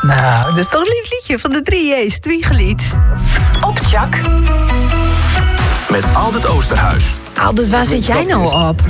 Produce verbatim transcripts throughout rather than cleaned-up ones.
Nou, dat is toch een lief liedje van de drie J's, het Wiegelied. Op Tjak. Met Aldert Oosterhuis. Aldert, waar zit jij nou op?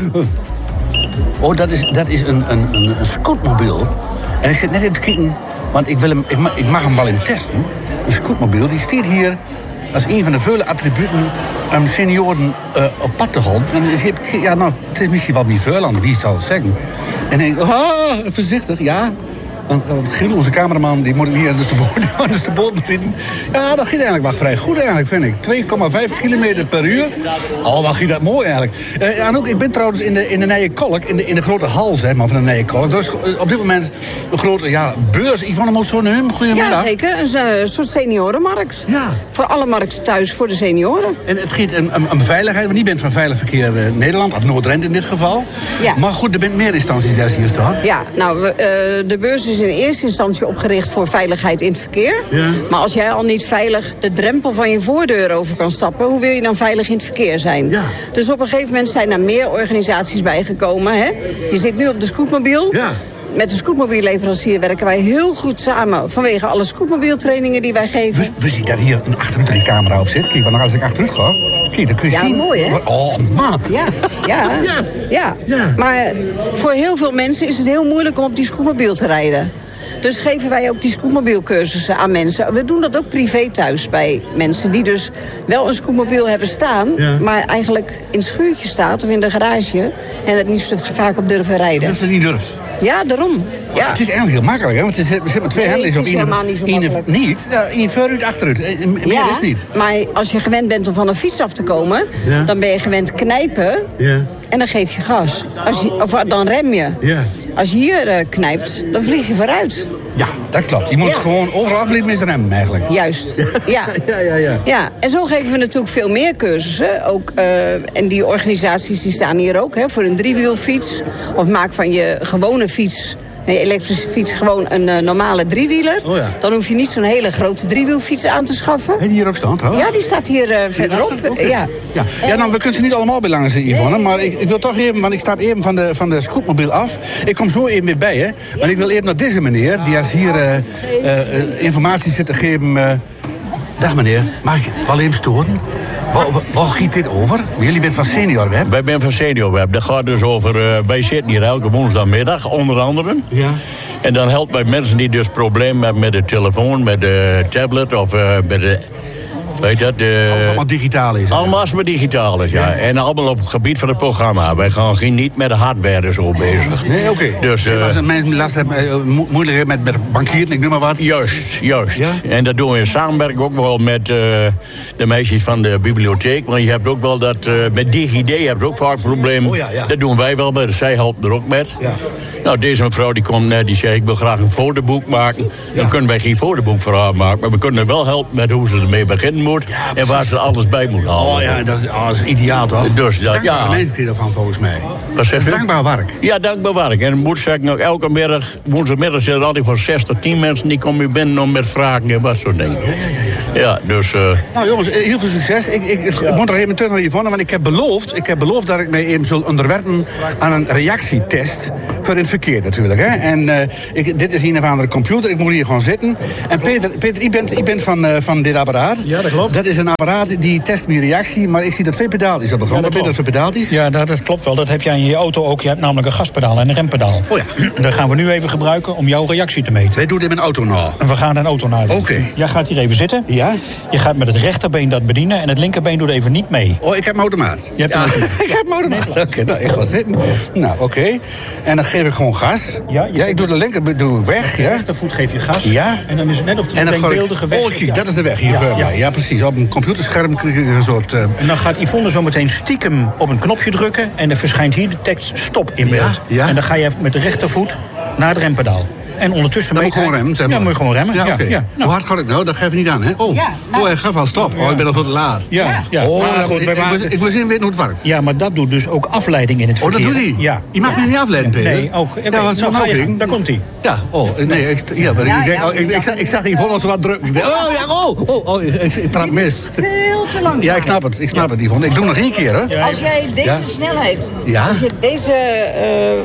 Oh, dat is, dat is een, een, een, een scootmobiel. En ik zit net even te kijken, want ik, wil hem, ik, mag, ik mag hem wel in testen. Een scootmobiel, die staat hier als een van de vele attributen om senioren uh, op pad te houden. En dus heb ik, ja, nou, het is misschien wat niet veel aan, wie zal het zeggen. En dan denk ik, ah, voorzichtig, ja. Want, want Giel, onze cameraman, die moet hier dus de boot, dus de boot rijden. Ja, dat ging eigenlijk wel vrij goed eigenlijk, vind ik. twee komma vijf kilometer per uur. Oh, wat ging dat mooi eigenlijk. Uh, ja, en ook, ik ben trouwens in de, in de Nijenkolk, in de, in de grote hal, zeg maar, van de Nijenkolk. Dus uh, op dit moment een grote, ja, beurs. Yvonne moet zo nemen. Goedemiddag. Ja, zeker. Een uh, soort seniorenmarkt. Ja. Voor alle markten thuis, voor de senioren. En het gaat om, om, om veiligheid, want je bent van Veilig Verkeer uh, Nederland, of Noord-Rent in dit geval. Ja. Maar goed, er bent meer instanties als hier staan. Ja, nou, we, uh, de beurs is in eerste instantie opgericht voor veiligheid in het verkeer. Ja. Maar als jij al niet veilig de drempel van je voordeur over kan stappen, hoe wil je dan veilig in het verkeer zijn? Ja. Dus op een gegeven moment zijn er meer organisaties bijgekomen. Hè? Je zit nu op de scootmobiel. Ja. Met de scootmobielleverancier werken wij heel goed samen vanwege alle scootmobieltrainingen die wij geven. We, we zien dat hier een achteruit een camera op zit. Kijk, want als ik achteruit ga, kijk, dan kun je Ja, zien. mooi, hè? Oh, man. Ja, ja, Ja. ja. Ja. Maar voor heel veel mensen is het heel moeilijk om op die scootmobiel te rijden. Dus geven wij ook die scootmobielcursussen aan mensen. We doen dat ook privé thuis bij mensen die dus wel een scootmobiel hebben staan, Ja. maar eigenlijk in het schuurtje staat of in de garage en het niet zo vaak op durven rijden. Dat is het niet durft. Ja, daarom. Ja. Het is eigenlijk heel makkelijk, hè? Want het is, we zitten met twee Nee, hendels het op is helemaal niet zo één- makkelijk. Niet? Ja, één vooruit, achteruit. Eh, Meer Ja, is het niet. maar als je gewend bent om van een fiets af te komen, Ja. dan ben je gewend knijpen Ja. en dan geef je gas. Als je, of dan rem je. Ja. Als je hier uh, knijpt, dan vlieg je vooruit. Ja, dat klopt. Je moet Ja. gewoon overal blijven met remmen, eigenlijk. Juist. Ja. Ja, ja, ja. Ja, en zo geven we natuurlijk veel meer cursussen. Ook, uh, en die organisaties die staan hier ook, hè, voor een driewielfiets. Of maak van je gewone fiets, een elektrische fiets, gewoon een uh, normale driewieler. Oh ja. Dan hoef je niet zo'n hele grote driewielfiets aan te schaffen. En hier ook staan, trouwens? Ja, die staat hier uh, verderop. Oké. Ja. Ja. Ja, nou, we kunnen ze niet allemaal belangen zien, Yvonne. Maar ik, ik wil toch even, want ik stap even van de, van de scootmobiel af. Ik kom zo even weer bij, hè. Maar ik wil even naar deze meneer, die als hier uh, uh, informatie zit te geven. Uh... Dag meneer, mag ik wel even storen? Waar, waar giet dit over? Jullie bent van SeniorWeb. Wij zijn van SeniorWeb. Dat gaat dus over... Uh, wij zitten hier elke woensdagmiddag, onder andere. Ja. En dan helpt bij mensen die dus problemen hebben met de telefoon, met de tablet of uh, met de... Weet dat? Uh, Allemaal digitaal is het. allemaal als we digitaal is, ja. ja. En allemaal op het gebied van het programma. Wij gaan geen, niet met de hardware en zo bezig. Nee, oké. Okay. Dus, uh, als mensen last hebben, uh, mo- moeilijk met, met bankieren, ik noem maar wat. Juist, juist. Ja? En dat doen we in samenwerking ook wel met uh, de meisjes van de bibliotheek. Want je hebt ook wel dat, uh, met DigiD heb je ook vaak problemen. Oh ja, ja. Dat doen wij wel, maar zij helpt er ook met. Ja. Nou, deze mevrouw die komt net, die zei ik wil graag een fotoboek maken. Dan Ja. kunnen wij geen fotoboek voor haar maken. Maar we kunnen haar wel helpen met hoe ze ermee beginnen moet. Ja, en waar ze alles bij moet halen. Oh ja, dat is, oh, dat is ideaal toch? Dus dat- dankbare ja. mensen krijgen ervan volgens mij. Wat zegt Dat is u? dankbaar werk. Ja, dankbaar werk. En moet zeggen, nog elke middag, woensdagmiddag zitten er altijd voor zestig, tien mensen die komen hier binnen om met vragen en wat soort dingen. Ja, ja, ja. ja dus... Uh, Nou jongens, heel veel succes. Ik, ik, ik Ja. moet nog even terug naar Yvonne, want ik heb beloofd, ik heb beloofd dat ik mij even zal onderwerpen aan een reactietest voor in het verkeer natuurlijk. Hè? En uh, ik, dit is een of andere computer, ik moet hier gewoon zitten. En Peter, Peter, u bent, u bent van, uh, van dit apparaat. Ja, dat klopt. Dat is een apparaat die test mijn reactie, maar ik zie dat twee pedaaltjes op de grond. Ja, Wat dat ben je dat voor pedaaltjes? Ja, dat, dat klopt wel. Dat heb jij in je auto ook. Je hebt namelijk een gaspedaal en een rempedaal. Oh ja. Dat gaan we nu even gebruiken om jouw reactie te meten. Wij doen dit met een auto nou. En we gaan een auto naar. Oké. Jij gaat hier even zitten. Ja? Je gaat met het rechterbeen dat bedienen en het linkerbeen doet even niet mee. Oh, ik heb mijn automaat. Je hebt ja, een automaat. ik heb mijn automaat. Oké, okay, nou, ik ga zitten. Nou, oké. Okay. En dan geef ik gewoon gas. Ja, je- ja ik doe de linker doe ik weg. Je Ja. rechtervoet geef je gas. Ja. En dan is het net of En de dan gooi denkbeeldige ik... weg. Oh, kijk, Ja. dat is de weg hier Ja, voor ja. mij. Ja, precies. Op een computerscherm krijg ik een soort... Uh... En dan gaat Yvonne zo meteen stiekem op een knopje drukken en er verschijnt hier de tekst stop in beeld. Ja, ja. En dan ga je even met de rechtervoet naar het rempedaal. En ondertussen Dan moet meet ik gewoon hij- remmen, zeg maar. Ja, moet je gewoon remmen. Ja, Ja, oké. ja. Nou. Hoe hard gaat ik nou? Dat geef je niet aan, hè? Oh, Ja, nou. oh hij gaat al stop. Oh, ik ben al veel te laat. Ja, ja. Oh, maar ja, goed, ik, we ik, waren- moet- ik moet zien weten hoe het werkt. Ja, maar dat doet dus ook afleiding in het Oh, dat verkeer. doet hij? Ja. Je mag me niet afleiden, Peter. Nee, ook. Oké, Ja, wat nou, zo ga je ding. gang. Daar komt hij. Ja, oh, nee, ik, ja, maar Ja, ik, denk, ja, oh, ik, ja. ik, zag, ik zag Yvonne al zo wat druk. Ik denk, oh, ja, oh, oh, oh ik, ik, ik trap mis. Veel te lang. Ja, ik snap het, ik snap het, Yvonne. Ik doe nog één keer, hè? Ja, Als jij deze Ja. snelheid, Ja. als je deze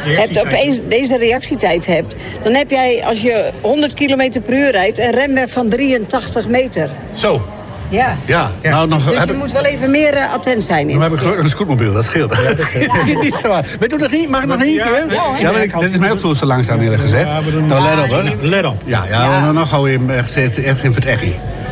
hebt, opeens deze reactietijd hebt... dan heb jij, als je honderd kilometer per uur rijdt... een remweg van drieëntachtig meter. Zo. Ja. Ja, nou nog... Dus heb je ik... moet wel even meer uh, attent zijn. Dan heb ik gelukkig een scootmobiel, dat scheelt. Ja, dat scheelt. Niet zo hard. We doen dat niet, mag ik nog niet? Ja, ja, ja, ik, dit is mij ook veel te langzaam eerlijk gezegd. Ja, doen... Nou, let op hoor. Let op. Ja, ja, ja. Nou, nou gaan we hem echt, echt in het ekkie.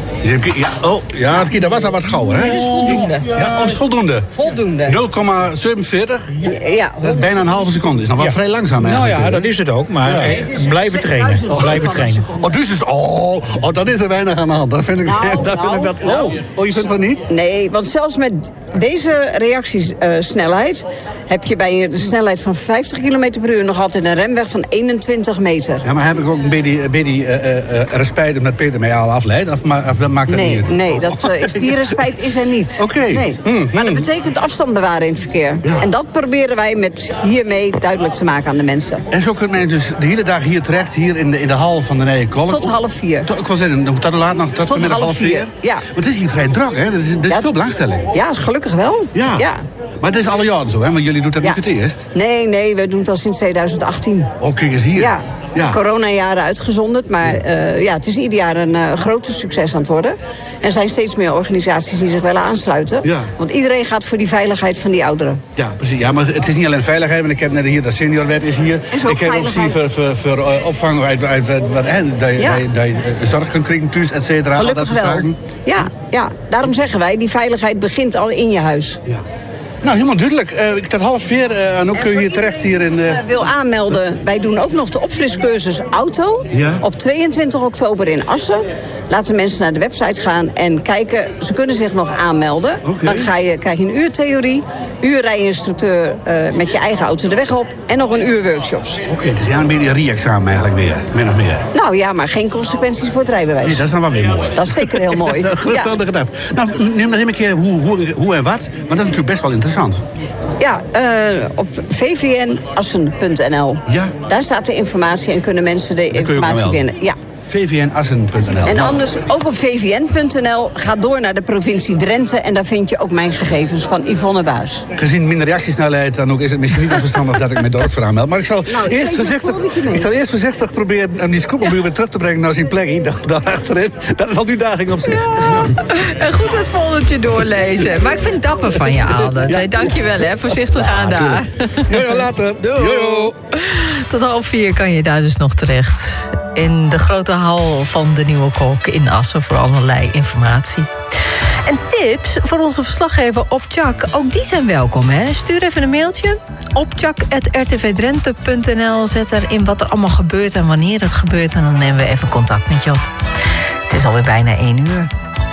Ja, oh, ja, dat was al wat gauwer, hè? Dat is voldoende. Ja, oh, is voldoende. Voldoende. nul komma zevenenveertig? Ja. Dat is bijna een halve seconde. Is nog wel ja. vrij langzaam eigenlijk. Nou ja, dat is het ook, maar ja. eh, blijven trainen. Oh, blijven trainen. Oh, dus is, oh, oh, dat is er weinig aan de hand. Dat vind ik, nou, dat, nou, vind ik dat. nou. Oh, oh, je vindt dat niet? Nee, want zelfs met deze reactiesnelheid... Uh, heb je bij een snelheid van vijftig kilometer per uur... nog altijd een remweg van eenentwintig meter. Ja, maar heb ik ook een beetje, beetje uh, uh, respijt omdat Peter mij al afleidt? Of, of maakt dat nee, niet? Nee, dat, uh, is, die respijt is er niet. Oké. Okay. Nee. Hmm, maar dat hmm. betekent afstand bewaren in het verkeer. Ja. En dat proberen wij met hiermee duidelijk te maken aan de mensen. En zo kunnen mensen dus de hele dag hier terecht... hier in de, in de hal van de Nijenkolk. Tot half vier. Tot, ik wil zeggen, tot hoe laat nog? Tot, tot vanmiddag half vier? vier. Ja. Want het is hier vrij druk, hè? Er is, er is ja. veel belangstelling. Ja, gelukkig wel. Ja. ja. Maar het is alle jaren zo, hè? Want jullie doen dat ja. niet voor het eerst. Nee, nee, we doen het al sinds tweeduizend achttien. Oh, kijk eens hier. Ja. Ja. Corona-jaren uitgezonderd, maar uh, ja, het is ieder jaar een uh, grote succes aan het worden. Er zijn steeds meer organisaties die zich willen aansluiten. Ja. Want iedereen gaat voor die veiligheid van die ouderen. Ja, precies. Ja, maar het is niet alleen veiligheid, want ik heb net hier, de seniorweb is hier. Is ik heb ook zien voor, voor, voor uh, opvang uit, uit, uit wat, hè, dat je ja. uh, zorg kunt krijgen thuis, et cetera. Gelukkig al dat soort wel. zaken. Ja, ja, daarom zeggen wij, die veiligheid begint al in je huis. Ja. Nou, helemaal duidelijk. Uh, ik tot half vier uh, en ook kun je hier terecht hier in... Uh... wil aanmelden, wij doen ook nog de opfriscursus auto. Ja. Op tweeëntwintig oktober in Assen. Laten mensen naar de website gaan en kijken. Ze kunnen zich nog aanmelden. Okay. Dan ga je, krijg je een uur theorie, uur rijinstructeur uh, met je eigen auto de weg op... en nog een uur workshops. Oké, okay, het is ja een beetje een re-examen eigenlijk weer, min of meer. Nou ja, maar geen consequenties voor het rijbewijs. Nee, dat is dan wel weer mooi. Dat is zeker heel mooi. Geruststellende ja. gedachte. Nou, neem nog even een keer hoe, hoe, hoe en wat, want dat is natuurlijk best wel interessant. Ja, uh, op v v n assen punt n l. Ja. Daar staat de informatie en kunnen mensen de informatie vinden. Ja. v v n assen punt n l. En anders ook op v v n punt n l. Ga door naar de provincie Drenthe. En daar vind je ook mijn gegevens van Yvonne Baas. Gezien mijn reactiesnelheid, dan ook is het misschien niet onverstandig dat ik mij dorp voor aanmeld. Maar ik zal, nou, eerst, voorzichtig, ik zal eerst voorzichtig proberen om die scootmobiel weer terug te brengen naar zijn plekje. Daar, daar achterin. Dat is al nu daging op zich. Ja. En goed het foldertje doorlezen. Maar ik vind het dapper van je, Aldert. Ja. Hey, dank je wel, hè. Voorzichtig aan ja, daar. Jojo, later. Jojo. Tot half vier kan je daar dus nog terecht. In de grote hal van de Nieuwe Kolk in Assen voor allerlei informatie. En tips voor onze verslaggever Opchak, ook die zijn welkom. Hè? Stuur even een mailtje. opchak apenstaartje r t v drenthe punt n l. Zet erin wat er allemaal gebeurt en wanneer het gebeurt. En dan nemen we even contact met je op. Het is alweer bijna één uur.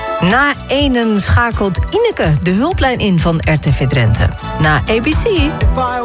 Na enen schakelt Ineke de hulplijn in van R T V Drenthe. Na A B C...